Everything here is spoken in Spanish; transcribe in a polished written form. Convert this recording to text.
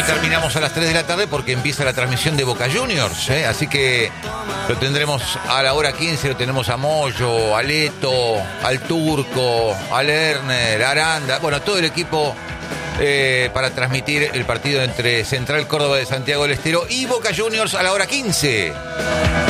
Hoy terminamos a las 3 de la tarde porque empieza la transmisión de Boca Juniors, así que lo tendremos a la hora 15, lo tenemos a Moyo, a Leto, al Turco, a Lerner, a Aranda, bueno, todo el equipo para transmitir el partido entre Central Córdoba de Santiago del Estero y Boca Juniors a la hora 15.